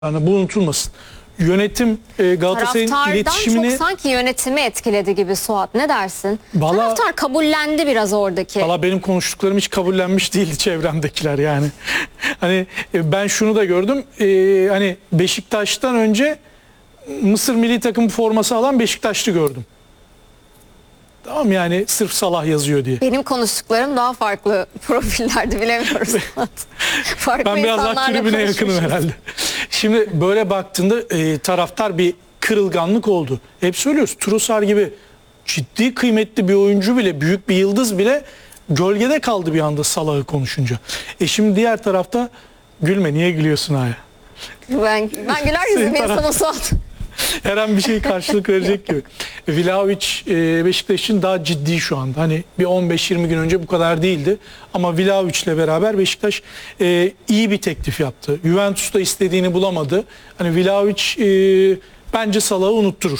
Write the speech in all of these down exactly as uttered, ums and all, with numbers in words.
Yani bu unutulmasın. Yönetim e, Galatasaray'ın Taraftardan iletişimini... çok sanki yönetimi etkiledi gibi Suat. Ne dersin? Vallahi, Taraftar kabullendi biraz oradaki. Valla benim konuştuklarım hiç kabullenmiş değildi çevremdekiler yani. Hani e, ben şunu da gördüm. E, hani Beşiktaş'tan önce Mısır milli takım forması alan Beşiktaşlı gördüm. Tamam, yani sırf Salah yazıyor diye. Benim konuştuklarım daha farklı profillerdi, bilemiyoruz. Farklı Ben biraz daha tribüne yakınım herhalde. Şimdi böyle baktığında e, taraftar bir kırılganlık oldu. Hep söylüyoruz, Trossard gibi ciddi kıymetli bir oyuncu bile, büyük bir yıldız bile gölgede kaldı bir anda Salah'ı konuşunca. E şimdi diğer tarafta gülme, niye gülüyorsun Aya? Ben, ben güler yüzüm sana Suat. Her an bir şey karşılık verecek gibi. Vlahovic e, Beşiktaş için daha ciddi şu anda. Hani bir on beş yirmi gün önce bu kadar değildi. Ama Vlahovic ile beraber Beşiktaş e, iyi bir teklif yaptı. Juventus da istediğini bulamadı. Hani Vlahovic e, bence Salah'ı unutturur.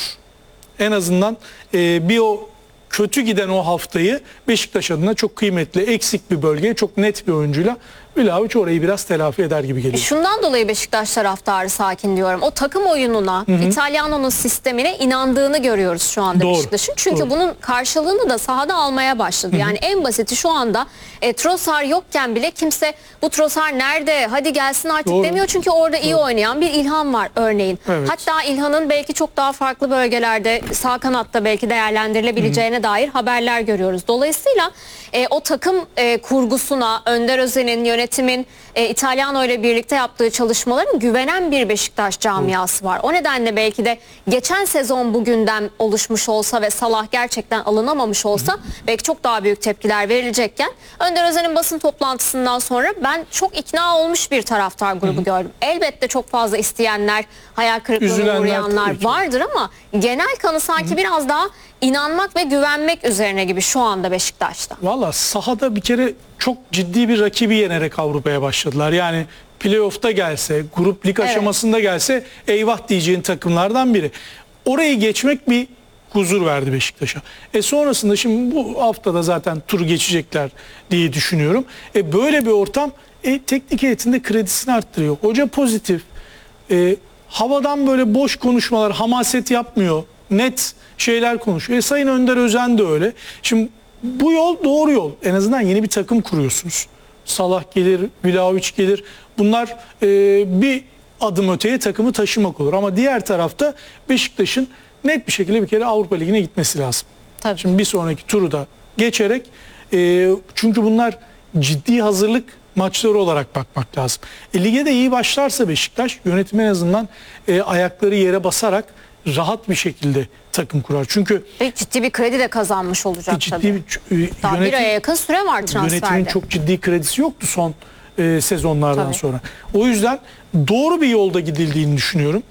En azından e, bir o kötü giden o haftayı Beşiktaş adına çok kıymetli, eksik bir bölgeye çok net bir oyuncuyla Vlahovic orayı biraz telafi eder gibi geliyor. Şundan dolayı Beşiktaş taraftarı sakin diyorum. O takım oyununa, hı hı. İtalyano'nun sistemine inandığını görüyoruz şu anda Beşiktaş'ın. Çünkü doğru. Bunun karşılığını da sahada almaya başladı. Hı hı. Yani en basiti şu anda e, Trossard yokken bile kimse bu Trossard nerede, hadi gelsin artık doğru. Demiyor. Çünkü orada doğru. iyi oynayan bir İlhan var örneğin. Evet. Hatta İlhan'ın belki çok daha farklı bölgelerde sağ kanatta belki değerlendirilebileceğine hı hı. dair haberler görüyoruz. Dolayısıyla e, o takım e, kurgusuna, Önder Özen'in, yönetimin e, İtalyano ile birlikte yaptığı çalışmaların güvenen bir Beşiktaş camiası var. O nedenle belki de geçen sezon bugünden oluşmuş olsa ve Salah gerçekten alınamamış olsa hı hı. belki çok daha büyük tepkiler verilecekken Önder Özen'in basın toplantısından sonra ben çok ikna olmuş bir taraftar grubu hı hı. gördüm. Elbette çok fazla isteyenler, hayal kırıklığına uğrayanlar vardır ama genel kanı sanki hı hı. biraz daha İnanmak ve güvenmek üzerine gibi şu anda Beşiktaş'ta. Valla sahada bir kere çok ciddi bir rakibi yenerek Avrupa'ya başladılar. Yani playoff'ta gelse, grup lig evet. aşamasında gelse eyvah diyeceğin takımlardan biri. Orayı geçmek bir huzur verdi Beşiktaş'a. E sonrasında şimdi bu haftada zaten tur geçecekler diye düşünüyorum. E böyle bir ortam e, teknik heyetinde kredisini arttırıyor. Hoca pozitif. E, havadan böyle boş konuşmalar, hamaset yapmıyor. Net şeyler konuşuyor. E, Sayın Önder Özen de öyle. Şimdi bu yol doğru yol. En azından yeni bir takım kuruyorsunuz. Salah gelir, Vlahovic gelir. Bunlar e, bir adım öteye takımı taşımak olur. Ama diğer tarafta Beşiktaş'ın net bir şekilde bir kere Avrupa Ligi'ne gitmesi lazım. Tabii. Şimdi bir sonraki turu da geçerek e, çünkü bunlar ciddi hazırlık maçları olarak bakmak lazım. E, lige de iyi başlarsa Beşiktaş yönetim en azından e, ayakları yere basarak rahat bir şekilde takım kurar. Çünkü ve ciddi bir kredi de kazanmış olacak ciddi tabii. Bir, e, Daha yönetim, bir aya yakın süre var transferde. Yönetimin çok ciddi kredisi yoktu son e, sezonlardan tabii. sonra. O yüzden doğru bir yolda gidildiğini düşünüyorum.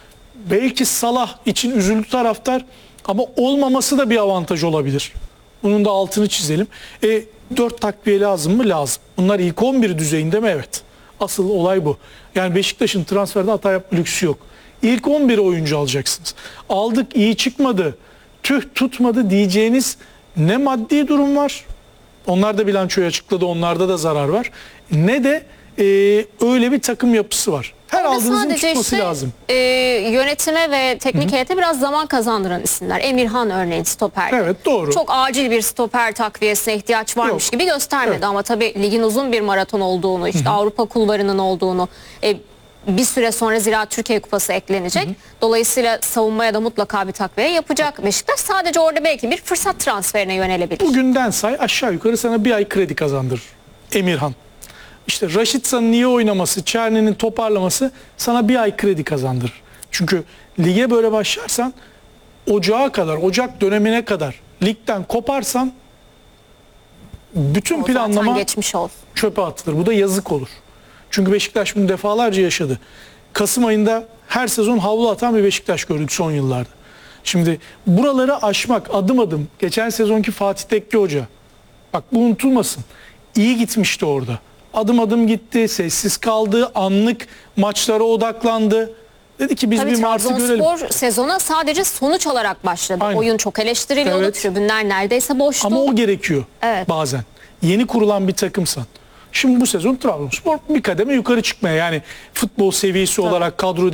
Belki Salah için üzüldü taraftar ama olmaması da bir avantaj olabilir. Bunun da altını çizelim. E, dört takviye lazım mı? Lazım. Bunlar ilk on bir düzeyinde mi? Evet. Asıl olay bu. Yani Beşiktaş'ın transferde hata yapma lüksü yok. İlk on bir oyuncu alacaksınız. Aldık, iyi çıkmadı, tüh tutmadı diyeceğiniz ne maddi durum var. Onlar da bilançoyu açıkladı, onlarda da zarar var. Ne de e, öyle bir takım yapısı var. Her orada aldığınızın çıkması işte, lazım. E, yönetime ve teknik heyete biraz zaman kazandıran isimler. Emirhan örneğin stoper. Evet, doğru. Çok acil bir stoper takviyesine ihtiyaç varmış Yok. gibi göstermedi. Evet. Ama tabii ligin uzun bir maraton olduğunu, işte Hı-hı. Avrupa kulvarının olduğunu... E, bir süre sonra Ziraat Türkiye Kupası eklenecek. Hı hı. Dolayısıyla savunmaya da mutlaka bir takviye yapacak Beşiktaş. Sadece orada belki bir fırsat transferine yönelebilir. Bugünden say aşağı yukarı sana bir ay kredi kazandırır Emirhan. İşte Raşitsa'nın iyi oynaması, Çerni'nin toparlaması sana bir ay kredi kazandırır. Çünkü lige böyle başlarsan Ocağa kadar, Ocak dönemine kadar ligden koparsan bütün o planlama geçmiş olsun. Çöpe atılır. Bu da yazık olur. Çünkü Beşiktaş bunu defalarca yaşadı. Kasım ayında her sezon havlu atan bir Beşiktaş gördük son yıllarda. Şimdi buraları aşmak adım adım. Geçen sezonki Fatih Tekke Hoca. Bak bu unutulmasın. İyi gitmişti orada. Adım adım gitti, sessiz kaldı, anlık maçlara odaklandı. Dedi ki biz Tabii bir Mars'ı görelim. Trabzonspor sezona sadece sonuç alarak başladı. Aynen. Oyun çok eleştiriliyordu. Evet. Tribünler neredeyse boştu. Ama o gerekiyor evet. bazen. Yeni kurulan bir takımsan. Şimdi bu sezon Trabzonspor bir kademe yukarı çıkmaya, yani futbol seviyesi olarak, kadro